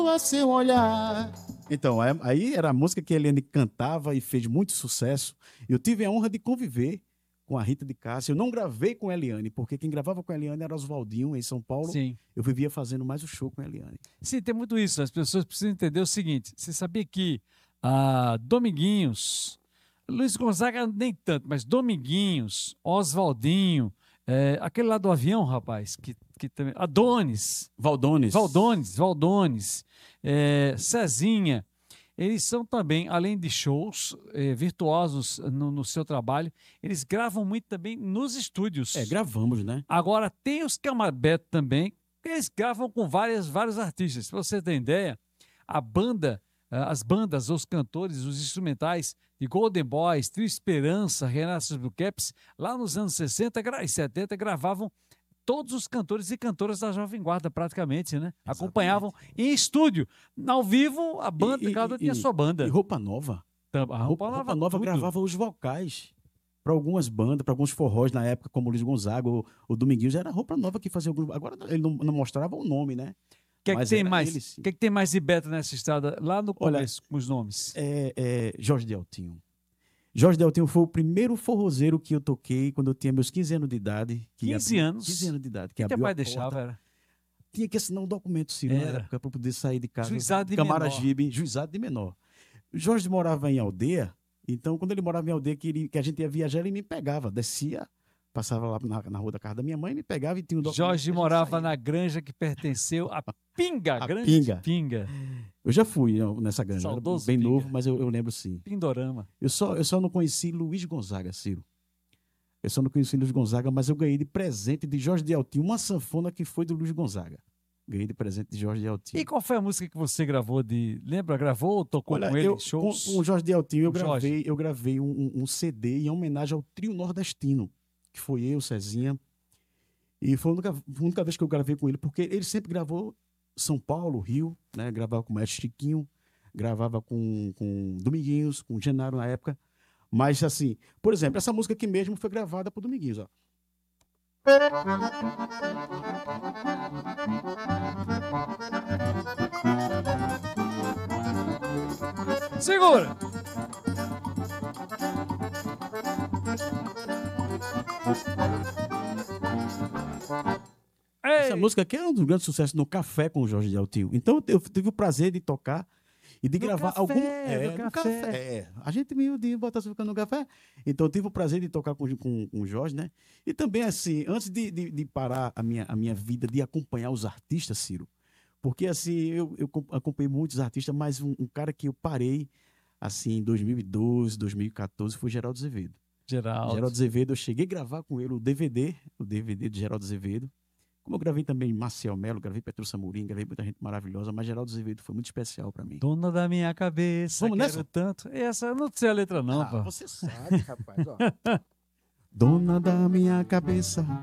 a seu olhar. Então, aí era a música que a Eliane cantava e fez muito sucesso. Eu tive a honra de conviver com a Rita de Cássia. Eu não gravei com a Eliane, porque quem gravava com a Eliane era Oswaldinho, em São Paulo. Sim. Eu vivia fazendo mais o show com a Eliane. Sim, tem muito isso. As pessoas precisam entender o seguinte: você sabia que Dominguinhos, Luiz Gonzaga nem tanto, mas Dominguinhos, Oswaldinho, aquele lá do avião, rapaz, que também. Adonis. Valdones, Cezinha. Eles são também, além de shows virtuosos no seu trabalho, eles gravam muito também nos estúdios. Gravamos, né? Agora, tem os Camabeto também, que eles gravam com vários artistas. Para você ter ideia, as bandas, os cantores, os instrumentais de Golden Boys, Trio Esperança, Renato Blue Caps, lá nos anos 60 e 70, gravavam todos os cantores e cantoras da Jovem Guarda, praticamente, né? Exatamente. Acompanhavam em estúdio. Ao vivo, a banda, cada um tinha sua banda. E Roupa Nova. A Roupa Nova gravava os vocais para algumas bandas, para alguns forrós na época, como o Luiz Gonzaga, o Dominguinhos, era a Roupa Nova que fazia o grupo. Agora ele não mostrava o nome, né? O que é que tem mais de beta nessa estrada, lá no começo, com os nomes? Jorge Deltinho. Jorge Deltinho foi o primeiro forrozeiro que eu toquei quando eu tinha meus 15 anos de idade. 15 anos? 15 anos de idade. Que teu pai deixava, era? Tinha que assinar um documento, Ciro, na época, para poder sair de casa. Juizado de Camaragibe, juizado de menor. O Jorge morava em aldeia, então quando ele morava em aldeia, que a gente ia viajar, ele me pegava, descia, passava lá na rua da casa da minha mãe, me pegava e tinha um documento. Jorge morava na granja que pertenceu à Pinga, Pinga. Eu já fui nessa granja, era bem Pinga. novo, mas eu lembro sim. Pindorama. Eu só não conheci Luiz Gonzaga, Ciro. Eu só não conheci Luiz Gonzaga, mas eu ganhei de presente de Jorge Deltinho uma sanfona que foi do Luiz Gonzaga. Ganhei de presente de Jorge Deltinho. E qual foi a música que você gravou? Lembra? Gravou ou tocou com ele? Shows? Com o Jorge Deltinho eu gravei um CD em homenagem ao Trio Nordestino, que foi eu, Cezinha. E foi a única vez que eu gravei com ele, porque ele sempre gravou São Paulo, Rio, né? Gravava com o Mestre Chiquinho, gravava com Dominguinhos, com Genaro na época. Mas, assim, por exemplo, essa música aqui mesmo foi gravada por Dominguinhos, ó. Segura! Essa música aqui é um dos grandes sucessos no Café com o Jorge Deltinho. Então eu tive o prazer de tocar e de gravar algum. No café. A gente meio de botar açúcar no café. Então eu tive o prazer de tocar com o Jorge, né? E também, assim, antes de parar a minha vida de acompanhar os artistas, Ciro, porque assim, eu acompanhei muitos artistas, mas um cara que eu parei assim em 2012, 2014 foi Geraldo Azevedo. Geraldo Azevedo, eu cheguei a gravar com ele o DVD de Geraldo Azevedo. Como eu gravei também Marcel Melo, gravei Petrúcia Amorim, gravei muita gente maravilhosa, mas Geraldo Azevedo foi muito especial pra mim. Dona da minha cabeça, vamos nessa? Tanto. Essa eu não sei a letra não, pô. Você sabe, rapaz, ó. Dona da minha cabeça,